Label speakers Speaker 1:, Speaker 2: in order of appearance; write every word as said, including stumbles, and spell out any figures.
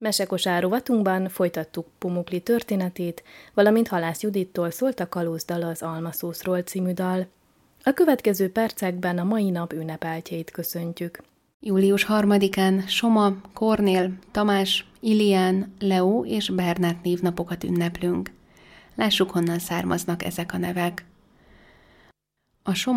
Speaker 1: Mesekosár rovatunkban folytattuk Pumukli történetét, valamint Halász Judittól szólt a Kalózdala az Almaszószról című dal. A következő percekben a mai nap ünnepeltjeit köszöntjük.
Speaker 2: július harmadikán Soma, Kornél, Tamás, Ilián, Leó és Bernát névnapokat ünneplünk. Lássuk, honnan származnak ezek a nevek. A Soma